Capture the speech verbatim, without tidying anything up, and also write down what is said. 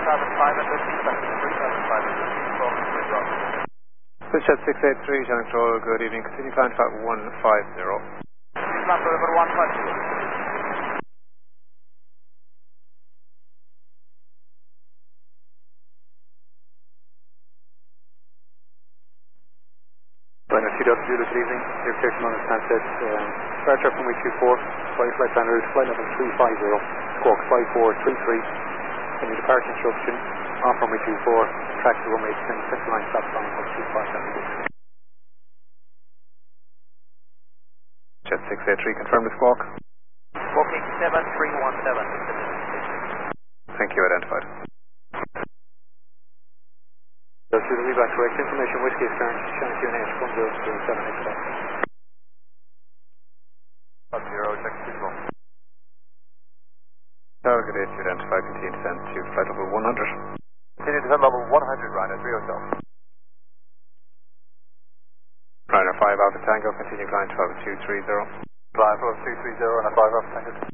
thousand five hundred, expecting three thousand five hundred, for Bridge Rock. Switchhead six eight three, Channel Control, good evening. Continue climb to one five zero. Climb to over one five zero. Runner T W, good evening. You're clear from on the Stansted. Um, departure from week two four, flight flight plan route, flight level three five zero, squawk five four three three. Any departure instruction, off from week two four, track to runway ten, central line stop sign, one two five seven six. Jet six eight three, confirm the squawk. Squawking seven three one seven. Thank you, identified. So to the reback correct information, Whiskey is current, Channel Q N H one zero two seven eight seven. zero, check two four. Tower, good day to identify, continue descent to flight level one hundred. Continue descent level one hundred, Ryanair three oh seven. Ryanair five Alpha Tango, continue climb to level two three zero. Climb to level two three zero and a five Alpha Tango.